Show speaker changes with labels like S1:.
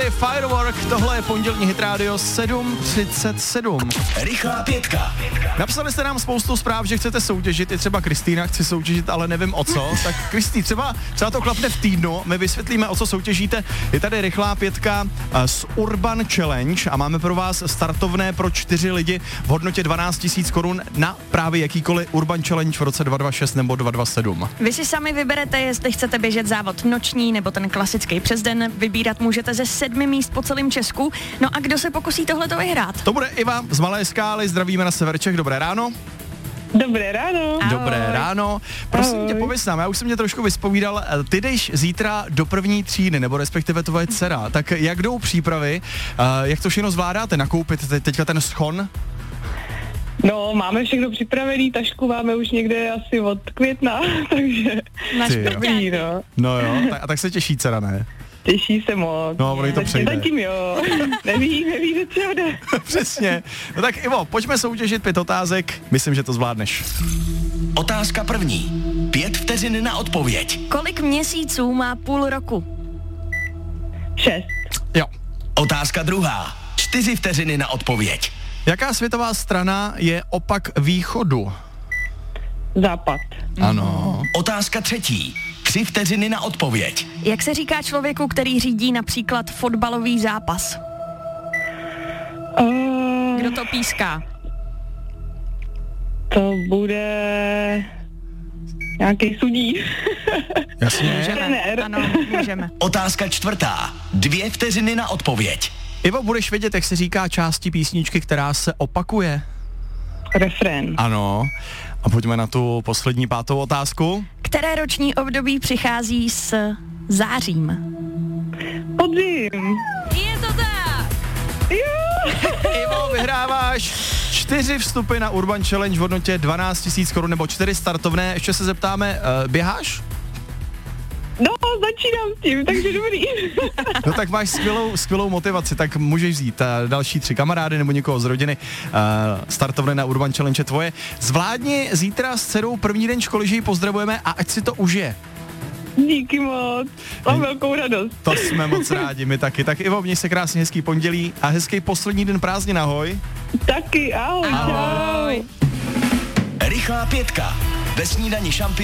S1: Firework, tohle je pondělní Hit Radio 7:37.
S2: Rychlá pětka.
S1: Napsali jste nám spoustu zpráv, že chcete soutěžit, i třeba Kristýna chce soutěžit, ale nevím o co. Tak Kristý, třeba to klapne v týdnu, my vysvětlíme, o co soutěžíte. Je tady rychlá pětka z Urban Challenge a máme pro vás startovné pro 4 lidi v hodnotě 12 000 korun na právě jakýkoliv Urban Challenge v roce 2026 nebo 2027.
S3: Vy si sami vyberete, jestli chcete běžet závod noční nebo ten klasický přes den. Vybírat můžete ze 7 míst po celém Česku. No a kdo se pokusí tohleto vyhrát?
S1: To bude Iva z Malé Skály, zdravíme na Sever Čech, dobré ráno.
S4: Dobré ráno.
S3: Ahoj.
S1: Dobré ráno. Prosím
S4: Ahoj.
S1: tě, pověz nám, já už jsem tě trošku vyspovídal, ty jdeš zítra do první třídy, nebo respektive tvoje dcera, tak jak jdou přípravy, jak to všechno zvládáte, nakoupit teďka ten schon?
S4: No, máme všechno připravený, tašku máme už někde asi od května, takže
S3: Máš
S1: Ty jo.
S4: dobrý, no.
S1: No jo, tak se těší dcera, ne?
S4: Těší se moc.
S1: No, ono jí to přejde.
S4: Zatím jo. Neví, do čeho jde.
S1: Přesně. No tak Ivo, pojďme soutěžit 5 otázek, myslím, že to zvládneš.
S2: Otázka první. 5 vteřin na odpověď.
S3: Kolik měsíců má půl roku?
S4: 6.
S1: Jo.
S2: Otázka druhá. 4 vteřiny na odpověď.
S1: Jaká světová strana je opak východu?
S4: Západ.
S1: Ano.
S2: Otázka třetí. 3 vteřiny na odpověď.
S3: Jak se říká člověku, který řídí například fotbalový zápas? Kdo to píská?
S4: To bude nějaký sudí.
S1: Jasně.
S4: Trenér.
S3: Ano, můžeme.
S2: Otázka čtvrtá. 2 vteřiny na odpověď.
S1: Ivo, budeš vědět, jak se říká části písničky, která se opakuje?
S4: Refrén.
S1: Ano. A pojďme na tu poslední 5. otázku.
S3: Které roční období přichází s zářím?
S4: Podzim.
S3: Je to tak!
S1: Ivo, vyhráváš 4 vstupy na Urban Challenge v hodnotě 12 000 korun nebo 4 startovné. Ještě se zeptáme, běháš?
S4: No, začínám s tím, takže dobrý.
S1: No tak máš skvělou motivaci, tak můžeš vzít další 3 kamarády nebo někoho z rodiny. Startovné na Urban Challenge je tvoje. Zvládni zítra s dcerou první den školy, že ji pozdravujeme a ať si to užije.
S4: Díky moc. Mám velkou radost.
S1: To jsme moc rádi, my taky. Tak Ivo, měj se krásně, hezký pondělí a hezký poslední den prázdnin, ahoj.
S4: Taky, ahoj.
S3: Ahoj.
S4: Čau.
S2: Rychlá pětka. Ve snídani šampion.